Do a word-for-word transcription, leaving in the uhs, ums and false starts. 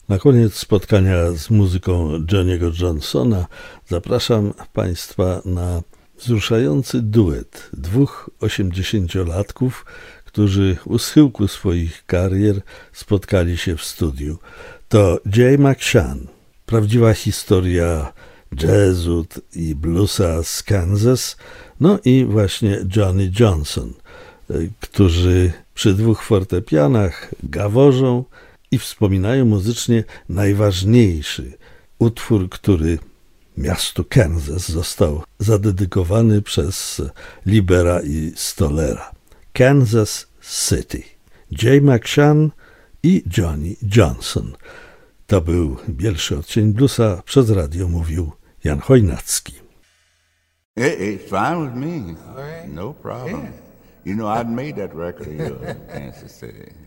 Na koniec spotkania z muzyką Johnny'ego Johnsona zapraszam Państwa na wzruszający duet dwóch osiemdziesięciolatków, którzy u schyłku swoich karier spotkali się w studiu. To Jay McShann, prawdziwa historia jazzu i bluesa z Kansas, no i właśnie Johnny Johnson, którzy przy dwóch fortepianach gaworzą i wspominają muzycznie najważniejszy utwór, który miastu Kansas został zadedykowany przez Libera i Stollera. Kansas City. Jay McShann i Johnny Johnson. To był Bielszy Odcień Bluesa. Przez radio mówił Jan Chojnacki. It, it's fine with me. All right. No problem. Yeah. You know, I'd made that record of yours, Kansas City.